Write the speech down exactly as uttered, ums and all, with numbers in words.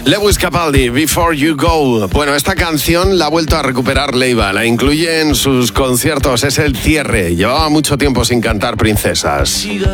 Lewis Capaldi, Before You Go. Bueno, esta canción la ha vuelto a recuperar Leiva, la incluye en sus conciertos, es el cierre. Llevaba mucho tiempo sin cantar Princesas.